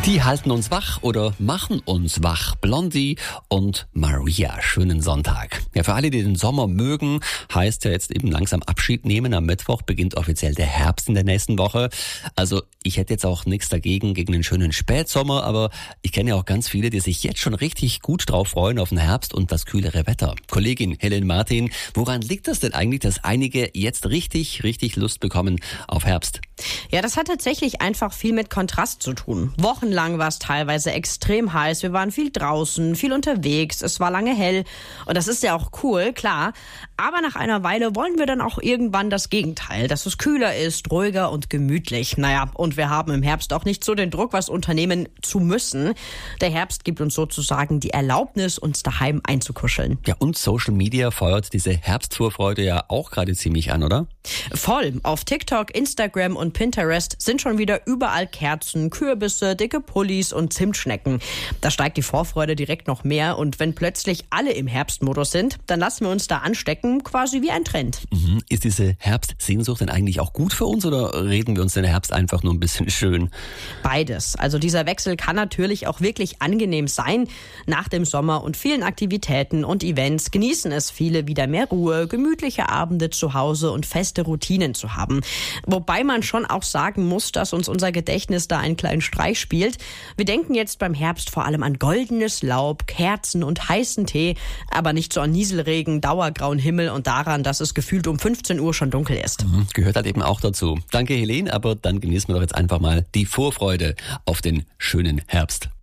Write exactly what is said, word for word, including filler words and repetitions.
Die halten uns wach oder machen uns wach. Blondie und Maria. Schönen Sonntag. Ja, für alle, die den Sommer mögen, heißt ja jetzt eben langsam Abschied nehmen. Am Mittwoch beginnt offiziell der Herbst in der nächsten Woche. Also ich hätte jetzt auch nichts dagegen gegen den schönen Spätsommer, aber ich kenne ja auch ganz viele, die sich jetzt schon richtig gut drauf freuen auf den Herbst und das kühlere Wetter. Kollegin Helen Martin, woran liegt das denn eigentlich, dass einige jetzt richtig, richtig Lust bekommen auf Herbst? Ja, das hat tatsächlich einfach viel mit Kontrast zu tun. Wochenlang war es teilweise extrem heiß. Wir waren viel draußen, viel unterwegs. Es war lange hell. Und das ist ja auch cool, klar. Aber nach einer Weile wollen wir dann auch irgendwann das Gegenteil, dass es kühler ist, ruhiger und gemütlich. Naja, und wir haben im Herbst auch nicht so den Druck, was unternehmen zu müssen. Der Herbst gibt uns sozusagen die Erlaubnis, uns daheim einzukuscheln. Ja, und Social Media feuert diese Herbstvorfreude ja auch gerade ziemlich an, oder? Voll. Auf TikTok, Instagram und Pinterest sind schon wieder überall Kerzen, Kürbisse, dicke Pullis und Zimtschnecken. Da steigt die Vorfreude direkt noch mehr. Und wenn plötzlich alle im Herbstmodus sind, dann lassen wir uns da anstecken, quasi wie ein Trend. Mhm. Ist diese Herbstsehnsucht denn eigentlich auch gut für uns oder reden wir uns den Herbst einfach nur ein bisschen schön? Beides. Also dieser Wechsel kann natürlich auch wirklich angenehm sein. Nach dem Sommer und vielen Aktivitäten und Events genießen es viele wieder mehr Ruhe, gemütliche Abende zu Hause und feste Routinen zu haben. Wobei man schon auch sagen muss, dass uns unser Gedächtnis da einen kleinen Streich spielt. Wir denken jetzt beim Herbst vor allem an goldenes Laub, Kerzen und heißen Tee, aber nicht so an Nieselregen, dauergrauen Himmel und daran, dass es gefühlt um fünfzehn Uhr schon dunkel ist. Mhm, gehört halt eben auch dazu. Danke, Helene, aber dann genießen wir doch jetzt einfach mal die Vorfreude auf den schönen Herbst.